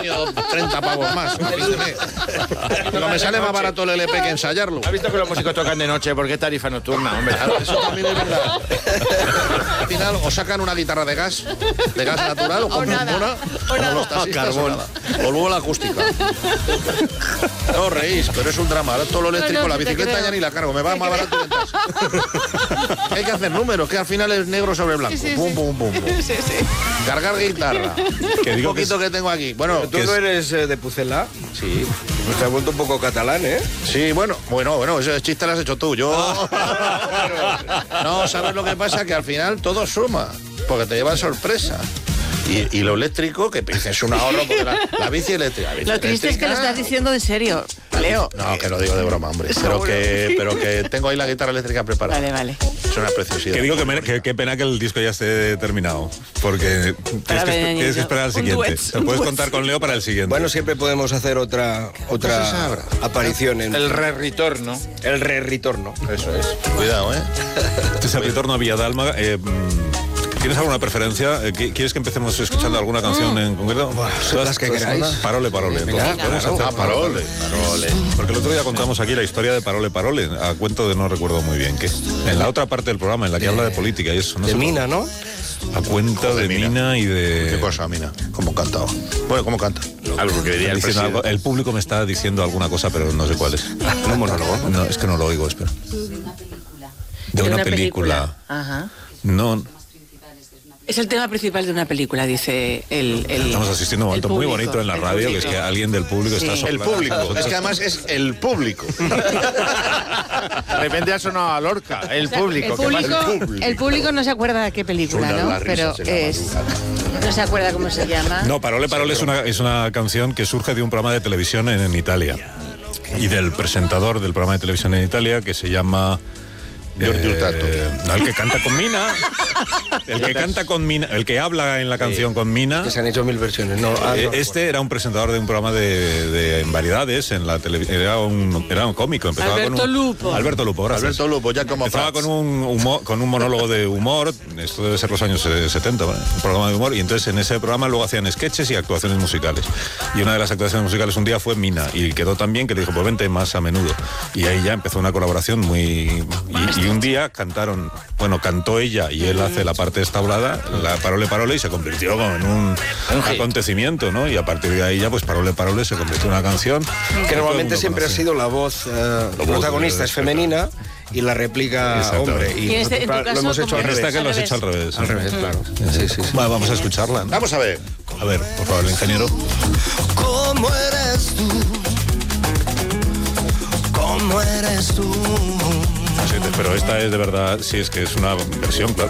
tenido 30 pavos más. Pero me sale más barato el LP que ensayarlo. ¿Has visto que los músicos tocan de noche? ¿Por qué tarifa nocturna, hombre? Claro, eso también es verdad. Al final o sacan una guitarra de gas natural, o compran una, como los taxistas, o nada. O luego la acústica. No os reís, pero es un drama. Ahora todo lo eléctrico, la bicicleta ya ni la cargo, me va más barato que el taxi. Hay que hacer números, que al final es negro sobre blanco. Sí, pum, pum, pum, pum. Sí. Cargar guitarra. Que digo un poquito que tengo aquí. Bueno, ¿Tú no eres de Pucela? sí. Pues te has vuelto un poco catalán, ¿eh? Sí, bueno, ese chiste lo has hecho tú. Yo. No, ¿sabes lo que pasa? Que al final todo suma, porque te llevan sorpresa. Y lo eléctrico, que es un ahorro, porque la bici eléctrica. Lo triste es que lo estás diciendo en serio, Leo. No, que lo digo de broma, hombre. Pero que tengo ahí la guitarra eléctrica preparada. Vale. Es una preciosidad. Que digo que qué pena que el disco ya esté terminado, porque tienes que esperar al siguiente. Puedes contar con Leo para el siguiente. Bueno, siempre podemos hacer otra aparición en El re-retorno. el re-retorno. Eso es. Cuidado, ¿eh? Este es el retorno a Villadalma. ¿Tienes alguna preferencia? ¿Quieres que empecemos escuchando alguna canción en concreto? Las que queráis. Parole. Venga, Podemos hacer Parole. Porque el otro día contamos aquí la historia de Parole, a cuento de no recuerdo muy bien qué. En la otra parte del programa, en la que habla de política y eso. No De sé Mina, ¿no? A cuento de Mina y de... ¿Qué cosa, Mina? ¿Cómo cantaba? Bueno, ¿cómo canta? Algo que diría el Diciendo presidente. el público me está diciendo alguna cosa, pero no sé cuál es. ¿Un monólogo? No, es que no lo oigo, espera. De una película. Ajá. No, Es el tema principal de una película, dice el estamos asistiendo a un momento muy público, bonito en la el radio, que es público. que alguien del público está Sí. El soplando. público. Es que además es el público. De repente ha sonado a Lorca. El público. ¿qué pasa? El público no se acuerda de qué película, Suenan ¿no? las Pero risas en la es... No se acuerda cómo se llama. No, Parole es una canción que surge de un programa de televisión en Italia y del presentador del programa de televisión en Italia, que se llama... Giorgio Hurtado. No, el que canta con Mina. El que canta con Mina, el que habla en la canción con Mina. Que se han hecho 1000 versiones. No, no. Este era un presentador de un programa de variedades en la televisión. Era un cómico. Empezaba Alberto Lupo. Alberto Lupo, gracias. Alberto Lupo, ya como Empezaba Prats. con un monólogo de humor. Esto debe ser los años 70, ¿vale? Un programa de humor. Y entonces en ese programa luego hacían sketches y actuaciones musicales. Y una de las actuaciones musicales un día fue Mina. Y quedó tan bien que le dijo, pues vente más a menudo. Y ahí ya empezó una colaboración muy... Y un día cantó ella y él hace la parte esta hablada, la Parole, y se convirtió como en un acontecimiento, ¿no? Y a partir de ahí ya, pues Parole se convirtió en una canción. Que normalmente siempre ha sido la voz protagonista, es femenina y la réplica hombre. Y Y en nosotros tu caso, lo hemos hecho ¿cómo al es? Esta revés. que lo has hecho al revés. Al revés, claro. Sí. Bueno, vamos a escucharla, ¿no? Vamos a ver. A ver, por favor, el ingeniero. ¿Cómo eres tú? ¿Cómo eres tú? Sí, pero esta es de verdad, sí, es que es una versión, claro.